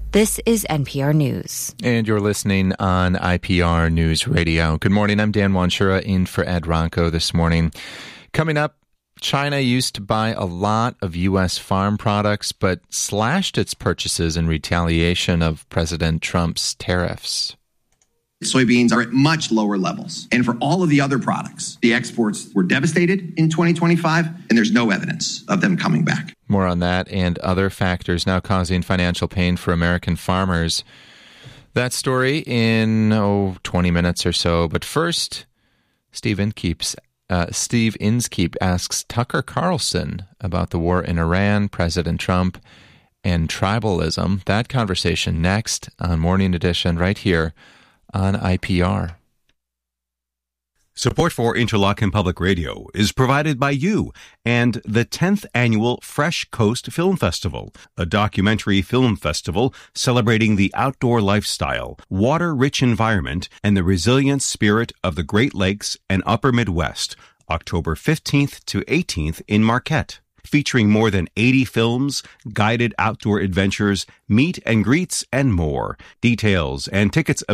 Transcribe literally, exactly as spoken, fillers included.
This is N P R News. And you're listening on I P R News Radio. Good morning. I'm Dan Wanshura in for Ed Ronco this morning. Coming up, China used to buy a lot of U S farm products, but slashed its purchases in retaliation of President Trump's tariffs. Soybeans are at much lower levels. And for all of the other products, the exports were devastated in twenty twenty-five, and there's no evidence of them coming back. More on that and other factors now causing financial pain for American farmers. That story in, oh, twenty minutes or so. But first, Steve Inskeep's, uh, Steve Inskeep asks Tucker Carlson about the war in Iran, President Trump, and tribalism. That conversation next on Morning Edition right here on I P R. Support for Interlochen Public Radio is provided by you and the tenth Annual Fresh Coast Film Festival, a documentary film festival celebrating the outdoor lifestyle, water-rich environment, and the resilient spirit of the Great Lakes and Upper Midwest, October fifteenth to eighteenth in Marquette. Featuring more than eighty films, guided outdoor adventures, meet and greets, and more. Details and tickets